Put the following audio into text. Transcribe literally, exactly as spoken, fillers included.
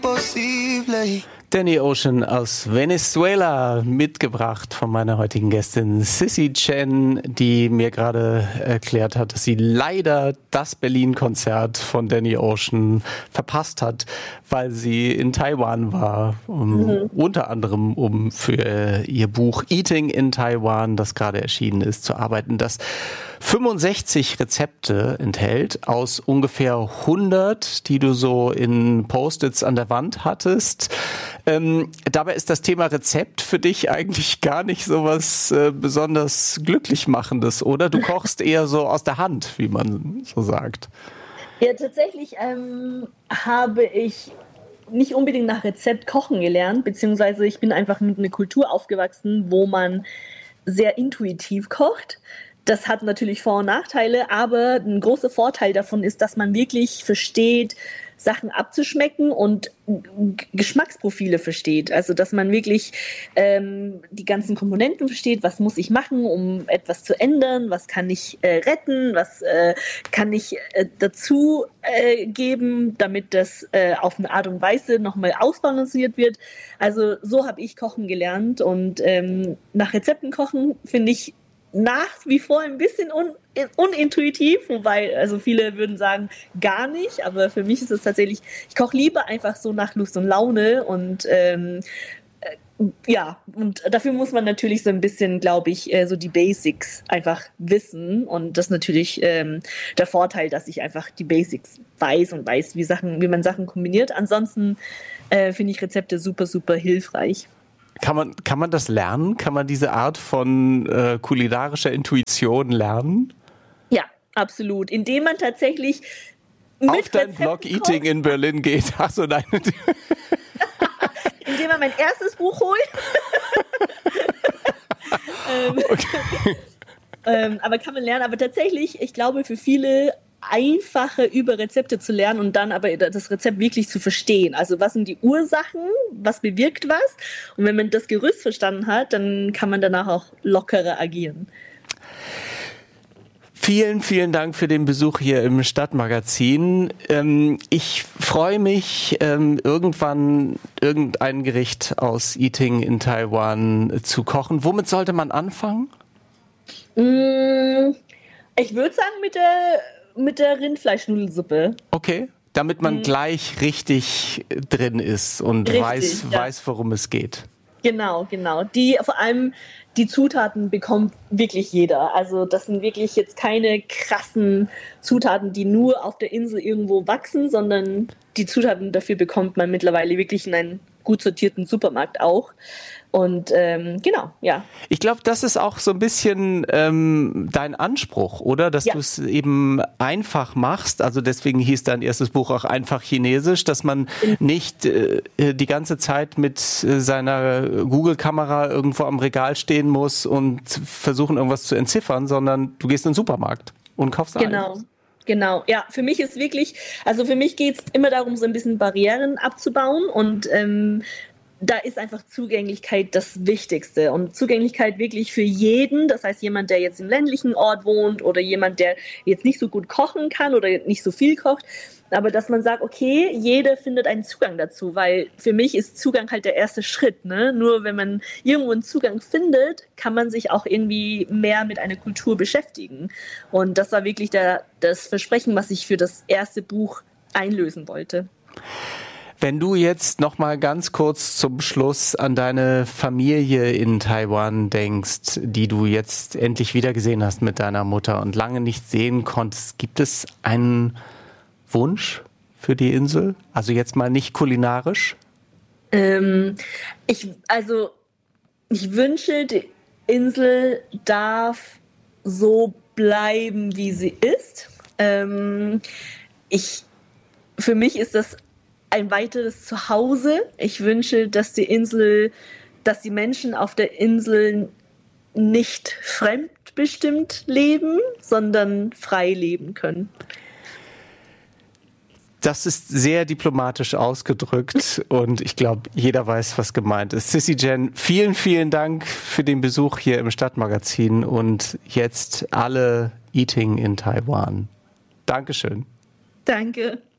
Danny Ocean aus Venezuela, mitgebracht von meiner heutigen Gästin Sissy Chen, die mir gerade erklärt hat, dass sie leider das Berlin-Konzert von Danny Ocean verpasst hat, weil sie in Taiwan war, um, mhm. unter anderem um für ihr Buch Eating in Taiwan, das gerade erschienen ist, zu arbeiten, das fünfundsechzig Rezepte enthält aus ungefähr hundert, die du so in Post-its an der Wand hattest. Ähm, dabei ist das Thema Rezept für dich eigentlich gar nicht so was äh, besonders glücklich machendes, oder? Du kochst eher so aus der Hand, wie man so sagt. Ja, tatsächlich ähm, habe ich nicht unbedingt nach Rezept kochen gelernt, beziehungsweise ich bin einfach mit einer Kultur aufgewachsen, wo man sehr intuitiv kocht. Das hat natürlich Vor- und Nachteile, aber ein großer Vorteil davon ist, dass man wirklich versteht, Sachen abzuschmecken und Geschmacksprofile versteht. Also, dass man wirklich ähm, die ganzen Komponenten versteht, was muss ich machen, um etwas zu ändern, was kann ich äh, retten, was äh, kann ich äh, dazu äh, geben, damit das äh, auf eine Art und Weise nochmal ausbalanciert wird. Also, so habe ich kochen gelernt und ähm, nach Rezepten kochen finde ich nach wie vor ein bisschen un, unintuitiv, wobei, also viele würden sagen, gar nicht, aber für mich ist es tatsächlich, ich koche lieber einfach so nach Lust und Laune und ähm, äh, ja, und dafür muss man natürlich so ein bisschen, glaube ich, äh, so die Basics einfach wissen und das ist natürlich ähm, der Vorteil, dass ich einfach die Basics weiß und weiß, wie Sachen, wie man Sachen kombiniert. Ansonsten äh, finde ich Rezepte super, super hilfreich. Kann man, kann man das lernen? Kann man diese Art von äh, kulinarischer Intuition lernen? Ja, absolut. Indem man tatsächlich mit auf deinen Blog Eating in Berlin geht. Ach so, nein. Indem man mein erstes Buch holt. ähm, okay. ähm, aber kann man lernen. Aber tatsächlich, ich glaube, für viele einfacher über Rezepte zu lernen und dann aber das Rezept wirklich zu verstehen. Also was sind die Ursachen, was bewirkt was? Und wenn man das Gerüst verstanden hat, dann kann man danach auch lockerer agieren. Vielen, vielen Dank für den Besuch hier im Stadtmagazin. Ähm, ich freue mich, ähm, irgendwann irgendein Gericht aus Eating in Taiwan zu kochen. Womit sollte man anfangen? Mm, ich würde sagen mit der mit der Rindfleischnudelsuppe. Okay, damit man hm. gleich richtig drin ist und richtig, weiß, ja. weiß, worum es geht. Genau, genau. Die, vor allem die Zutaten bekommt wirklich jeder. Also das sind wirklich jetzt keine krassen Zutaten, die nur auf der Insel irgendwo wachsen, sondern die Zutaten dafür bekommt man mittlerweile wirklich in einem gut sortierten Supermarkt auch. Und ähm, genau, ja. Ich glaube, das ist auch so ein bisschen ähm, dein Anspruch, oder? Dass ja. du es eben einfach machst. Also deswegen hieß dein erstes Buch auch einfach Chinesisch, dass man mhm. nicht äh, die ganze Zeit mit äh, seiner Google-Kamera irgendwo am Regal stehen muss und versuchen, irgendwas zu entziffern, sondern du gehst in den Supermarkt und kaufst ein. Genau. Genau, ja, für mich ist wirklich, also für mich geht es immer darum, so ein bisschen Barrieren abzubauen und ähm, da ist einfach Zugänglichkeit das Wichtigste und Zugänglichkeit wirklich für jeden, das heißt jemand, der jetzt im ländlichen Ort wohnt oder jemand, der jetzt nicht so gut kochen kann oder nicht so viel kocht, aber dass man sagt, okay, jeder findet einen Zugang dazu, weil für mich ist Zugang halt der erste Schritt, ne? Nur wenn man irgendwo einen Zugang findet, kann man sich auch irgendwie mehr mit einer Kultur beschäftigen und das war wirklich der, das Versprechen, was ich für das erste Buch einlösen wollte. Wenn du jetzt noch mal ganz kurz zum Schluss an deine Familie in Taiwan denkst, die du jetzt endlich wieder gesehen hast mit deiner Mutter und lange nicht sehen konntest, gibt es einen Wunsch für die Insel? Also jetzt mal nicht kulinarisch? Ähm, ich, also ich wünsche, die Insel darf so bleiben, wie sie ist. Ähm, ich, für mich ist das ein weiteres Zuhause. Ich wünsche, dass die Insel, dass die Menschen auf der Insel nicht fremdbestimmt leben, sondern frei leben können. Das ist sehr diplomatisch ausgedrückt und ich glaube, jeder weiß, was gemeint ist. Sissy Chen, vielen, vielen Dank für den Besuch hier im Stadtmagazin und jetzt alle Eating in Taiwan. Dankeschön. Danke.